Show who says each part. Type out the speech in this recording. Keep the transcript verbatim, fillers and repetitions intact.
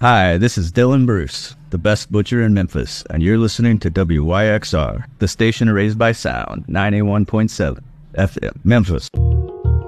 Speaker 1: Hi, this is Dylan Bruce, the best butcher in Memphis, and you're listening to W Y X R, the station raised by sound, ninety-one point seven F M, Memphis.